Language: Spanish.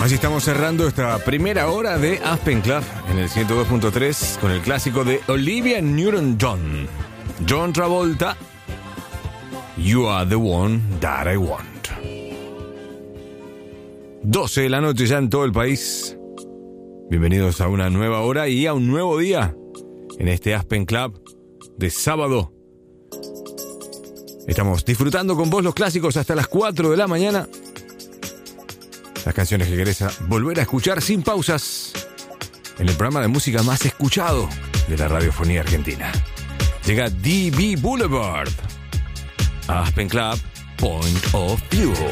Así estamos cerrando esta primera hora de Aspen Club en el 102.3 con el clásico de Olivia Newton-John. John Travolta, You Are the One That I Want. 12 de la noche ya en todo el país. Bienvenidos a una nueva hora y a un nuevo día en este Aspen Club de sábado. Estamos disfrutando con vos los clásicos hasta las 4 de la mañana. Las canciones que querés volver a escuchar sin pausas en el programa de música más escuchado de la radiofonía argentina. Llega DB Boulevard a Aspen Club Point of View.